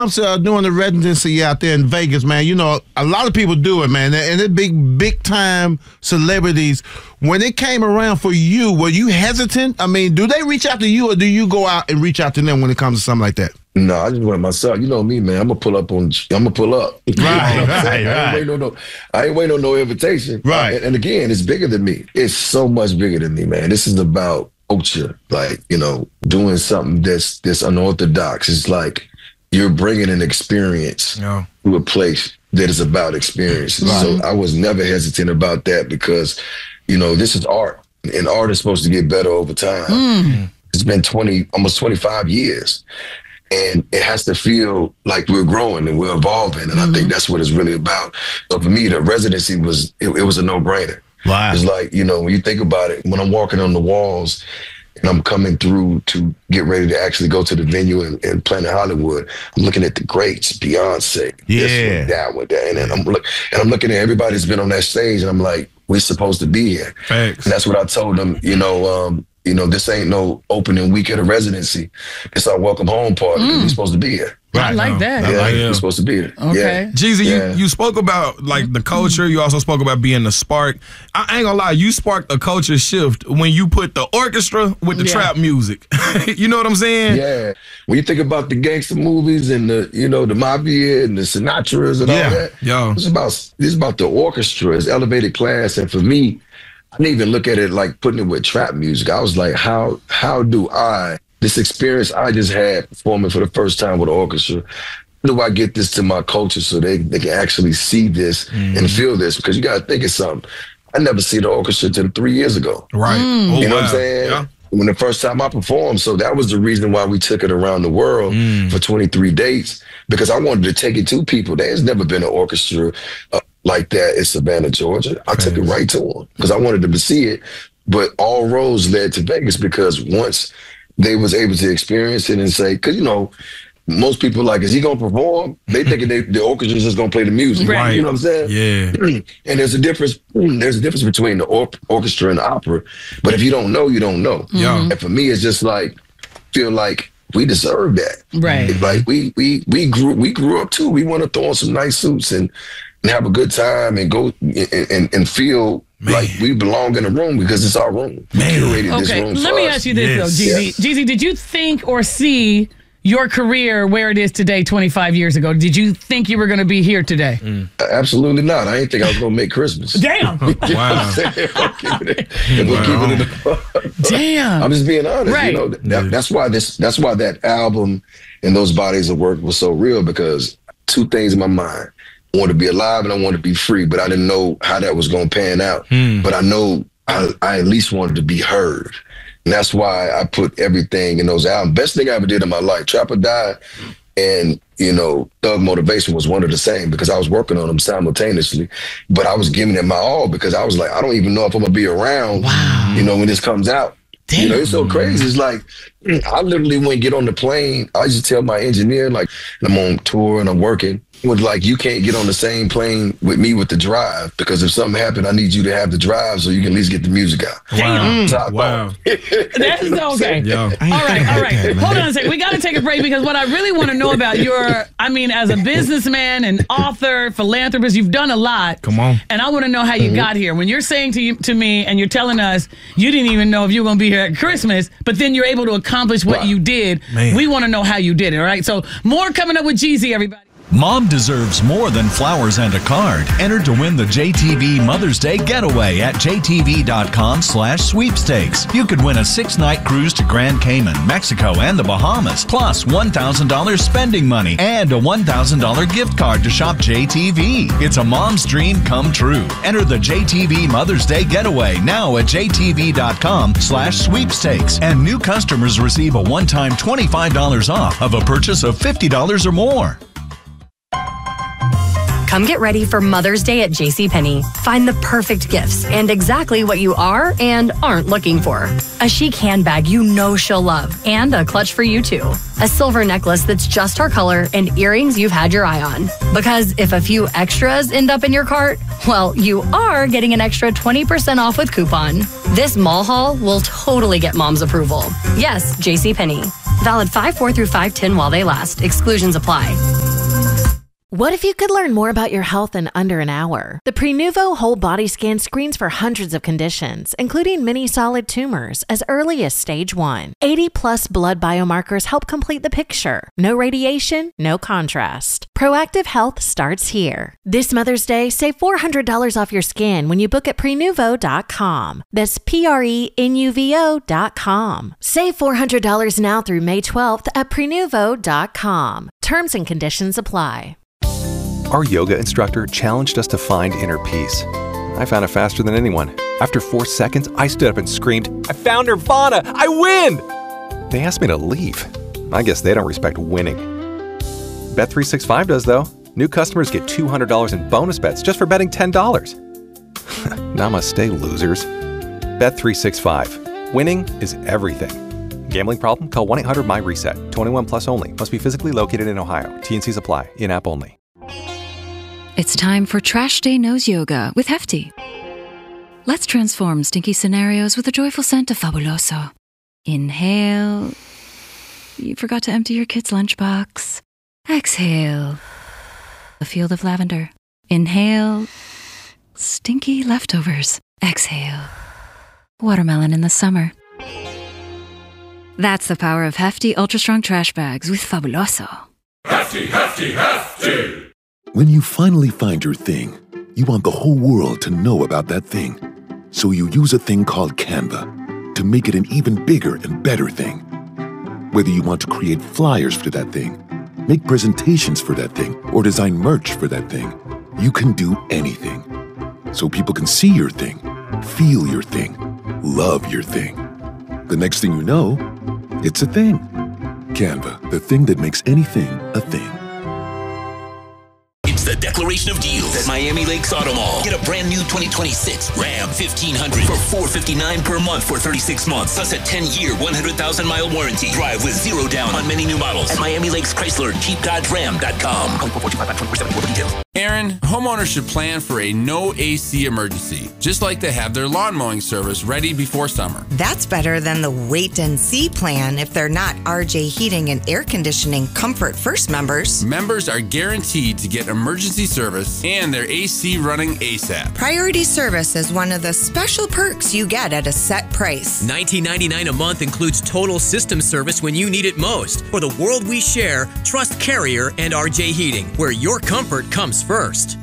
I'm doing the residency out there in Vegas, man. You know, a lot of people do it, man. And they're big time celebrities. When it came around for you, were you hesitant? I mean, do they reach out to you or do you go out and reach out to them when it comes to something like that? No, I just went myself. You know me, man. I'm gonna pull up. Right. I ain't waiting on no invitation. Right. And again, it's bigger than me. It's so much bigger than me, man. This is about culture. Like, you know, doing something that's unorthodox. It's like you're bringing an experience to a place that is about experience. Right. So I was never hesitant about that because, you know, this is art, and art is supposed to get better over time. It's been almost 25 years. And it has to feel like we're growing and we're evolving. And I think that's what it's really about. So for me, the residency was a no-brainer. Wow. It's like, you know, when you think about it, when I'm walking on the walls and I'm coming through to get ready to actually go to the venue in Planet Hollywood, I'm looking at the greats, Beyonce, that one, and then I'm looking at everybody that's been on that stage, and I'm like, we're supposed to be here. Thanks. And that's what I told them, you know, this ain't no opening week at a residency. It's our welcome home party. We're supposed to be here. Right. I like that. We're supposed to be here. Okay. Yeah. Jeezy, you spoke about like the culture. You also spoke about being the spark. I ain't gonna lie, you sparked a culture shift when you put the orchestra with the trap music. You know what I'm saying? Yeah. When you think about the gangster movies and the Mafia and the Sinatras and all that, it's about the orchestra. It's elevated class. And for me, I didn't even look at it like putting it with trap music. I was like, how do this experience I just had performing for the first time with the orchestra, how do I get this to my culture so they can actually see this and feel this? Because you got to think of something. I never see the orchestra till 3 years ago. Right. You know what I'm saying? Yeah. When the first time I performed. So that was the reason why we took it around the world for 23 dates, because I wanted to take it to people. There's never been an orchestra like that in Savannah, Georgia. I took it right to them because I wanted them to see it. But all roads led to Vegas because once they was able to experience it and say, because, you know, most people like, is he going to perform? They thinking the orchestra is just going to play the music. Right. You know what I'm saying? Yeah. And there's a difference. There's a difference between the orchestra and the opera. But if you don't know, you don't know. Yeah. And for me, it's just like, feel like we deserve that. Right. It's like we grew up too. We want to throw on some nice suits and have a good time and go and feel like we belong in a room because it's our room. We curated this room let me ask you this though, Jeezy. Jeezy, did you think or see your career where it is today 25 years ago? Did you think you were going to be here today? Absolutely not. I didn't think I was going to make Christmas. Damn. Wow. Damn. I'm just being honest. Right. You know, that's why that album and those bodies of work was so real, because two things in my mind. I want to be alive and I want to be free, but I didn't know how that was going to pan out. But I know I at least wanted to be heard. And that's why I put everything in those albums. Best thing I ever did in my life. Trap or Die and, you know, Thug Motivation was one of the same, because I was working on them simultaneously. But I was giving it my all because I was like, I don't even know if I'm going to be around, you know, when this comes out. Damn. You know, it's so crazy. It's like, I literally wouldn't get on the plane. I just tell my engineer, like, I'm on tour and I'm working. Was like, you can't get on the same plane with me with the drive, because if something happened, I need you to have the drive so you can at least get the music out. Wow. That's okay. Yo. All right. Hold on a second. We got to take a break, because what I really want to know about as a businessman and author, philanthropist, you've done a lot. Come on. And I want to know how you got here. When you're saying to me and you're telling us you didn't even know if you were going to be here at Christmas, but then you're able to accomplish what you did. Man. We want to know how you did it, all right? So more coming up with Jeezy, everybody. Mom deserves more than flowers and a card. Enter to win the JTV Mother's Day Getaway at jtv.com/sweepstakes. You could win a 6-night cruise to Grand Cayman, Mexico, and the Bahamas, plus $1,000 spending money and a $1,000 gift card to shop JTV. It's a mom's dream come true. Enter the JTV Mother's Day Getaway now at jtv.com/sweepstakes. And new customers receive a one-time $25 off of a purchase of $50 or more. Come get ready for Mother's Day at JCPenney. Find the perfect gifts and exactly what you are and aren't looking for. A chic handbag you know she'll love, and a clutch for you too. A silver necklace that's just her color, and earrings you've had your eye on. Because if a few extras end up in your cart, well, you are getting an extra 20% off with coupon. This mall haul will totally get mom's approval. Yes, JCPenney. Valid 5/4 through 5/10 while they last. Exclusions apply. What if you could learn more about your health in under an hour? The Prenuvo whole body scan screens for hundreds of conditions, including many solid tumors, as early as stage 1. 80-plus blood biomarkers help complete the picture. No radiation, no contrast. Proactive health starts here. This Mother's Day, save $400 off your scan when you book at Prenuvo.com. That's Prenuvo.com. Save $400 now through May 12th at Prenuvo.com. Terms and conditions apply. Our yoga instructor challenged us to find inner peace. I found it faster than anyone. After 4 seconds, I stood up and screamed, "I found Nirvana! I win!" They asked me to leave. I guess they don't respect winning. Bet365 does, though. New customers get $200 in bonus bets just for betting $10. Namaste, losers. Bet365. Winning is everything. Gambling problem? Call 1-800-MY-RESET. 21 plus only. Must be physically located in Ohio. T&Cs apply. In-app only. It's time for Trash Day Nose Yoga with Hefty. Let's transform stinky scenarios with a joyful scent of Fabuloso. Inhale. You forgot to empty your kid's lunchbox. Exhale. A field of lavender. Inhale. Stinky leftovers. Exhale. Watermelon in the summer. That's the power of Hefty Ultra Strong Trash Bags with Fabuloso. Hefty, Hefty, Hefty! When you finally find your thing, you want the whole world to know about that thing. So you use a thing called Canva to make it an even bigger and better thing. Whether you want to create flyers for that thing, make presentations for that thing, or design merch for that thing, you can do anything. So people can see your thing, feel your thing, love your thing. The next thing you know, it's a thing. Canva, the thing that makes anything a thing. It's the declaration of deals at Miami Lakes Auto Mall. Get a brand new 2026 Ram 1500 for $459 per month for 36 months. Plus a 10-year, 100,000-mile warranty. Drive with zero down on many new models at Miami Lakes Chrysler, JeepDodgeRam.com. Call 445-2474 for details. Aaron, homeowners should plan for a no AC emergency, just like they have their lawn mowing service ready before summer. That's better than the wait and see plan if they're not RJ Heating and Air Conditioning Comfort First members. Members are guaranteed to get emergency service and their AC running ASAP. Priority service is one of the special perks you get at a set price. $19.99 a month includes total system service when you need it most. For the world we share, trust Carrier and RJ Heating, where your comfort comes first.